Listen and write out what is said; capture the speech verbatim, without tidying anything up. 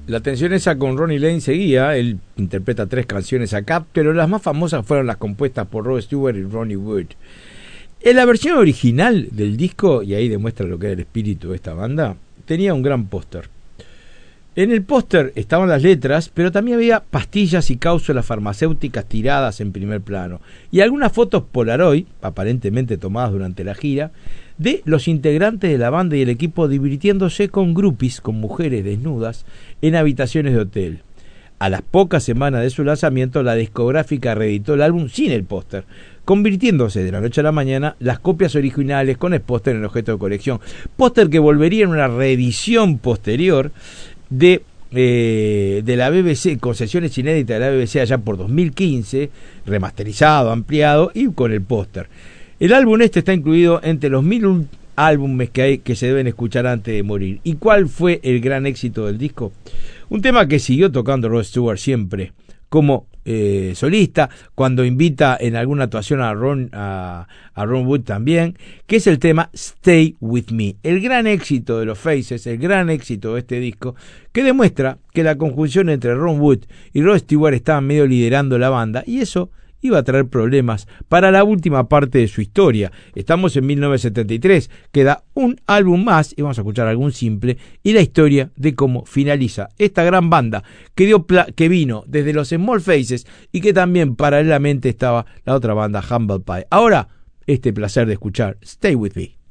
La tensión esa con Ronnie Lane seguía, él interpreta tres canciones acá, pero las más famosas fueron las compuestas por Rod Stewart y Ronnie Wood. En la versión original del disco, y ahí demuestra lo que era el espíritu de esta banda, tenía un gran póster. En el póster estaban las letras, pero también había pastillas y cápsulas farmacéuticas tiradas en primer plano, y algunas fotos Polaroid, aparentemente tomadas durante la gira, de los integrantes de la banda y el equipo divirtiéndose con groupies, con mujeres desnudas, en habitaciones de hotel. A las pocas semanas de su lanzamiento, la discográfica reeditó el álbum sin el póster, convirtiéndose de la noche a la mañana las copias originales con el póster en objeto de colección. Póster que volvería en una reedición posterior de, eh, de la B B C, con sesiones inéditas de la B B C allá por dos mil quince, remasterizado, ampliado y con el póster. El álbum este está incluido entre los mil álbumes que hay que se deben escuchar antes de morir. ¿Y cuál fue el gran éxito del disco? Un tema que siguió tocando Rod Stewart siempre como eh, solista, cuando invita en alguna actuación a Ron, a, a Ron Wood también, que es el tema Stay With Me, el gran éxito de los Faces, el gran éxito de este disco, que demuestra que la conjunción entre Ron Wood y Rod Stewart estaban medio liderando la banda, y eso iba a traer problemas para la última parte de su historia. Estamos en mil novecientos setenta y tres, queda un álbum más y vamos a escuchar algún simple y la historia de cómo finaliza esta gran banda que dio pla- que vino desde los Small Faces y que también paralelamente estaba la otra banda Humble Pie. Ahora, este placer de escuchar Stay With Me.